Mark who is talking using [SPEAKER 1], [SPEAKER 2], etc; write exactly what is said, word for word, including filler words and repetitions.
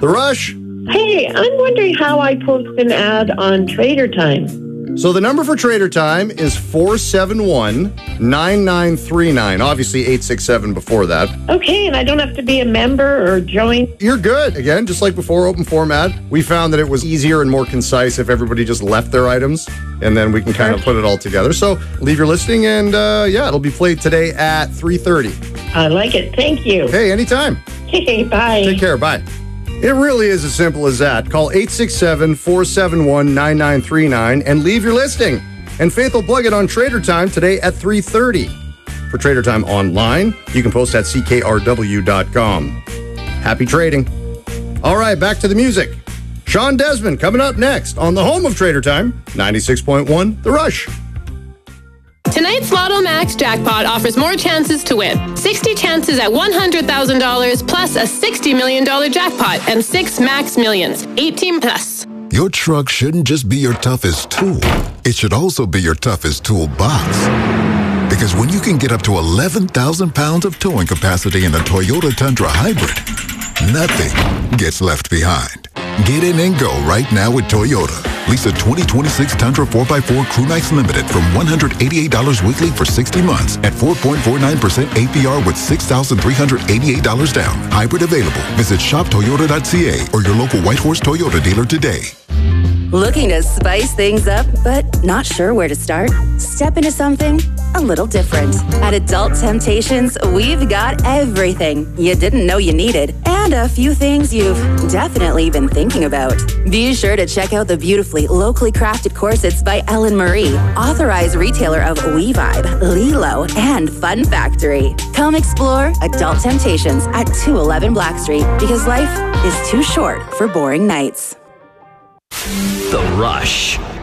[SPEAKER 1] The Rush.
[SPEAKER 2] Hey, I'm wondering how I post an ad on Trader Time.
[SPEAKER 1] So the number for Trader Time is four seven one, nine nine three nine. Obviously eight six seven before that.
[SPEAKER 2] Okay, and I don't have to be a member or join?
[SPEAKER 1] You're good. Again, just like before, open format. We found that it was easier and more concise if everybody just left their items, and then we can kind of put it all together. So leave your listing, and uh, yeah, it'll be played today at three thirty.
[SPEAKER 2] I like it. Thank you.
[SPEAKER 1] Hey, anytime.
[SPEAKER 2] Hey, bye.
[SPEAKER 1] Take care. Bye. It really is as simple as that. Call eight six seven, four seven one, nine nine three nine and leave your listing. And Faith will plug it on Trader Time today at three thirty. For Trader Time online, you can post at C K R W dot com. Happy trading. All right, back to the music. Sean Desmond coming up next on the home of Trader Time, ninety-six point one, The Rush.
[SPEAKER 3] Tonight's Lotto Max jackpot offers more chances to win. sixty chances at one hundred thousand dollars plus a sixty million dollars jackpot and six max millions. eighteen plus.
[SPEAKER 4] Your truck shouldn't just be your toughest tool. It should also be your toughest toolbox. Because when you can get up to eleven thousand pounds of towing capacity in a Toyota Tundra Hybrid, nothing gets left behind. Get in and go right now with Toyota. Lease a twenty twenty-six Tundra four by four Crew Nights Limited from one hundred eighty-eight dollars weekly for sixty months at four point four nine percent A P R with six thousand three hundred eighty-eight dollars down. Hybrid available. Visit shop toyota dot c a or your local Whitehorse Toyota dealer today.
[SPEAKER 5] Looking to spice things up, but not sure where to start? Step into something a little different. At Adult Temptations, we've got everything you didn't know you needed, and a few things you've definitely been thinking about. Be sure to check out the beautifully locally crafted corsets by Ellen Marie, authorized retailer of WeVibe, Lilo, and Fun Factory. Come explore Adult Temptations at two eleven Black Street, because life is too short for boring nights.
[SPEAKER 6] The Rush.